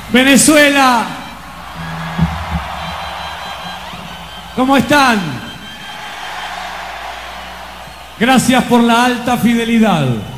Venezuela, ¿cómo están? Gracias por la alta fidelidad.